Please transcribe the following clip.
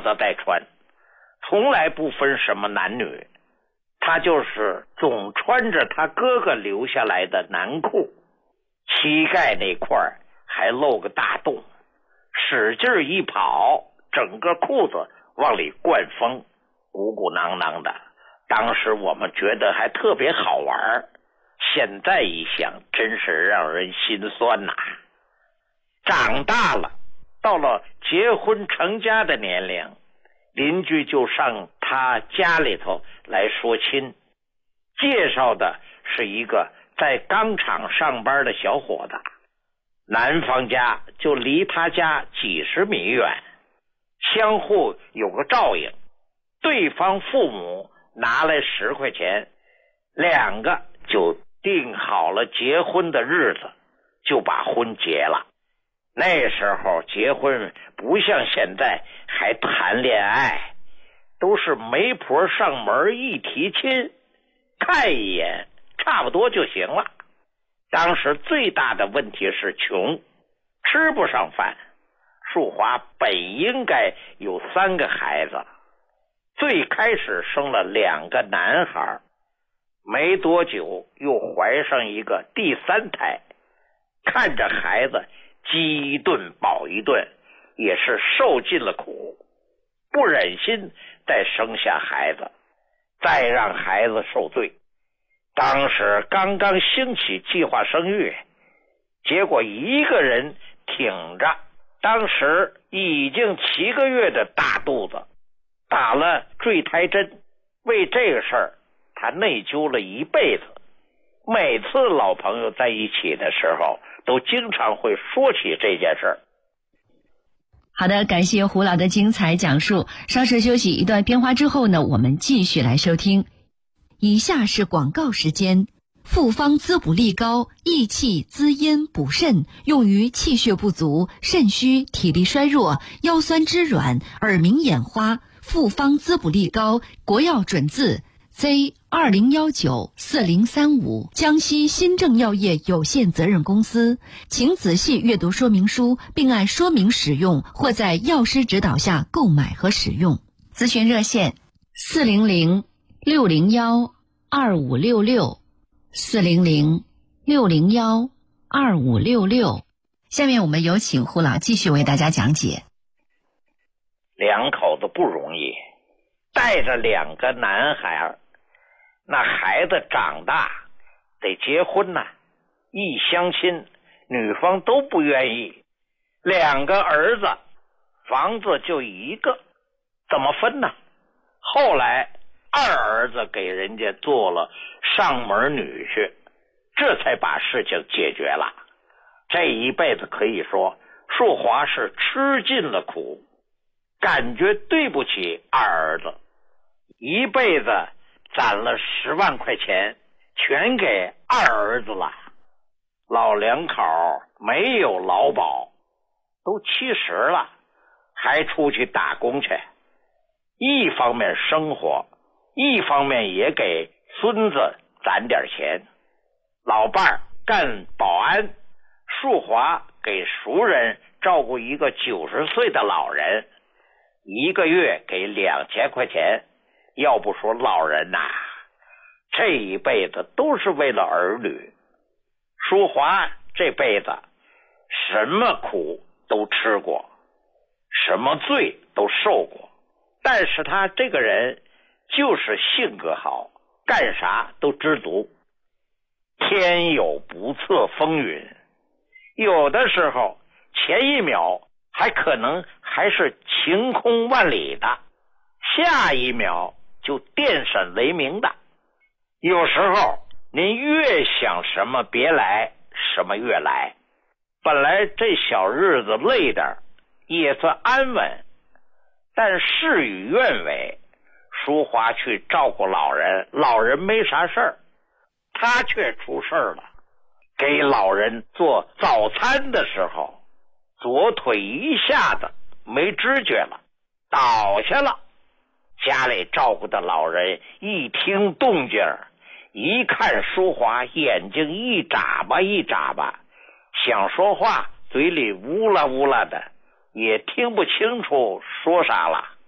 子带穿，从来不分什么男女。他就是总穿着他哥哥留下来的男裤，膝盖那块还露个大洞，使劲一跑，整个裤子往里灌风，鼓鼓囊囊的。当时我们觉得还特别好玩，现在一想真是让人心酸呐。长大了，到了结婚成家的年龄，邻居就上他家里头来说亲，介绍的是一个在钢厂上班的小伙子，男方家就离他家几十米远，相互有个照应，对方父母拿来10块钱，两个就定好了结婚的日子，就把婚结了。那时候结婚不像现在还谈恋爱，都是媒婆上门一提亲，看一眼差不多就行了。当时最大的问题是穷，吃不上饭。淑华本应该有3个孩子，最开始生了2个男孩，没多久又怀上一个第3胎，看着孩子饥一顿饱一顿，也是受尽了苦，不忍心再生下孩子，再让孩子受罪。当时刚刚兴起计划生育，结果一个人挺着当时已经7个月的大肚子，打了坠胎针。为这个事儿他内疚了一辈子，每次老朋友在一起的时候都经常会说起这件事儿。 好的，感谢胡老的精彩讲述。稍事休息一段片花之后呢，我们继续来收听。以下是广告时间。复方滋补力膏，益气滋阴补肾，用于气血不足、肾虚、体力衰弱、腰酸肢软、耳鸣眼花。复方滋补力膏，国药准字 Z20194035，江西新正药业有限责任公司。请仔细阅读说明书，并按说明使用，或在药师指导下购买和使用。咨询热线400-601-2566。400-601-2566。下面我们有请胡老继续为大家讲解。 两口子不容易，带着2个男孩，那孩子长大得结婚呐，一相亲女方都不愿意，2个儿子房子就1个，怎么分呢？后来2儿子给人家做了上门女婿，这才把事情解决了。这一辈子可以说淑华是吃尽了苦，感觉对不起2儿子，一辈子攒了10万块钱全给2儿子了。老两口没有劳保，都70了，还出去打工去，一方面生活，一方面也给孙子攒点钱。老伴儿干保安，淑华给熟人照顾一个90岁的老人，一个月给2000块钱。要不说老人呐，这一辈子都是为了儿女。淑华这辈子什么苦都吃过，什么罪都受过，但是他这个人就是性格好，干啥都知足。天有不测风云，有的时候前一秒还可能还是晴空万里的，下一秒就电闪雷鸣的。有时候您越想什么别来，什么越来。本来这小日子累点也算安稳，但事与愿违，淑华去照顾老人，老人没啥事儿，他却出事儿了。给老人做早餐的时候，左腿一下子没知觉了，倒下了。家里照顾的老人一听动静，一看淑华，眼睛一眨巴一眨巴，想说话嘴里呜啦呜啦的，也听不清楚说啥了。